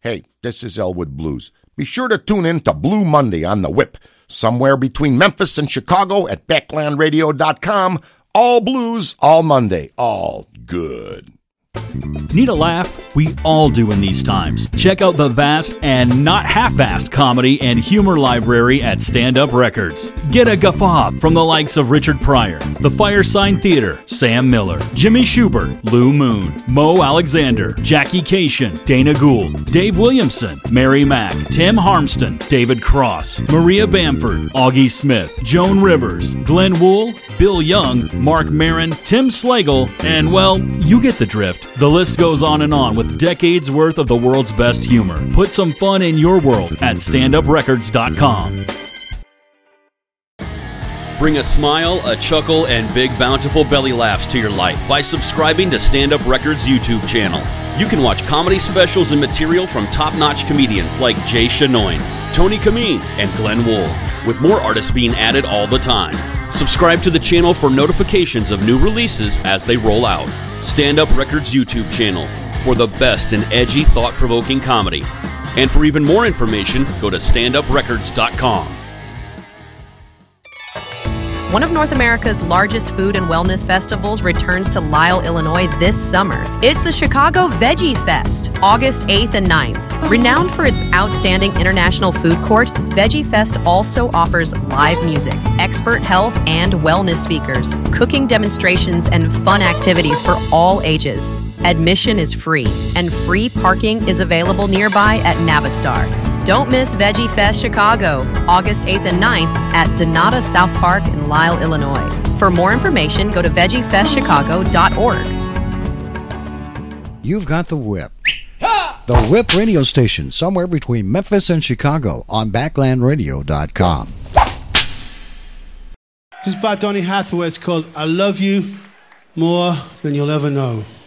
Hey, this is Elwood Blues. Be sure to tune in to Blue Monday on the Whip, somewhere between Memphis and Chicago at BacklandRadio.com. All blues, all Monday, all good. Need a laugh? We all do in these times. Check out the vast and not half-assed comedy and humor library at Stand Up Records. Get a guffaw from the likes of Richard Pryor, The Firesign Theater, Sam Miller, Jimmy Schubert, Lou Moon, Mo Alexander, Jackie Cation, Dana Gould, Dave Williamson, Mary Mack, Tim Harmston, David Cross, Maria Bamford, Augie Smith, Joan Rivers, Glenn Wool, Bill Young, Mark Maron, Tim Slagle, and, well, you get the drift. The list goes on with decades worth of the world's best humor. Put some fun in your world at standuprecords.com. Bring a smile, a chuckle, and big bountiful belly laughs to your life by subscribing to Stand Up Records YouTube channel. You can watch comedy specials and material from top-notch comedians like Jay Chenoine, Tony Kameen, and Glenn Wool, with more artists being added all the time. Subscribe to the channel for notifications of new releases as they roll out. Stand Up Records YouTube channel for the best in edgy, thought-provoking comedy. And for even more information, go to standuprecords.com. One of North America's largest food and wellness festivals returns to Lisle, Illinois this summer. It's the Chicago Veggie Fest, August 8th and 9th. Renowned for its outstanding international food court, Veggie Fest also offers live music, expert health and wellness speakers, cooking demonstrations, and fun activities for all ages. Admission is free, and free parking is available nearby at Navistar. Don't miss Veggie Fest Chicago, August 8th and 9th at Donata South Park in Lisle, Illinois. For more information, go to VeggieFestChicago.org. You've got the Whip. The Whip radio station, somewhere between Memphis and Chicago on BacklandRadio.com. This is by Donny Hathaway. It's called I Love You More Than You'll Ever Know.